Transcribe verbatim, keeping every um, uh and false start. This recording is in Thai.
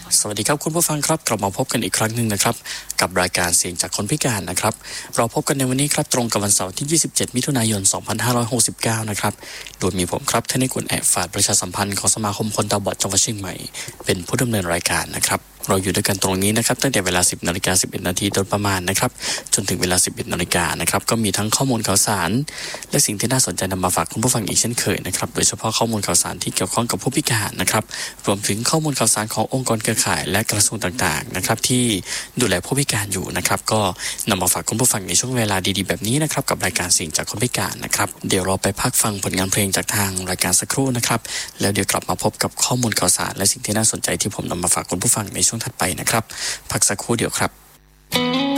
สวัสดีครับคุณผู้ฟังครับกลับมาพบกันอีกครั้งหนึ่งนะครับกับรายการเสียงจากคนพิการนะครับเราพบกันในวันนี้ครับตรงกับวันเสาร์ที่ยี่สิบเจ็ดมิถุนายนสองพันห้าร้อยหกสิบเก้านะครับโดยมีผมครับธนิกุลแอบฝ่ายประชาสัมพันธ์ของสมาคมคนตาบอดจังหวัดเชียงใหม่เป็นผู้ดำเนินรายการนะครับเราอยู่ด้วยกันตรงนี้นะครับตั้งแต่เวลา สิบนาฬิกาสิบเอ็ดนาทีโดยประมาณนะครับจนถึงเวลา สิบเอ็ดนาฬิกานะครับก็มีทั้งข้อมูลข่าวสารและสิ่งที่น่าสนใจนำมาฝากคุณผู้ฟังอีกเช่นเคยนะครับโดยเฉพาะข้อมูลข่าวสารที่เกี่ยวข้องกับผู้พิการนะครับรวมถึงข้อมูลข่าวสารขององค์กรเครือข่ายและกระทรวงต่างๆนะครับที่ดูแลผู้พิการอยู่นะครับก็นำมาฝากคุณผู้ฟังในช่วงเวลาดีๆแบบนี้นะครับกับรายการเสียงจากคนพิการนะครับเดี๋ยวเราไปพักฟังผลงานเพลงจากทางรายการสักครู่นะครับแล้วเดี๋ยวกลับมาพบกับข้อมูลข่าวสารและสิ่งที่น่าสนใจที่ผมนำมาฝากคุณผู้ฟังในช่วงถัดไปนะครับพักสักครู่เดียวครับ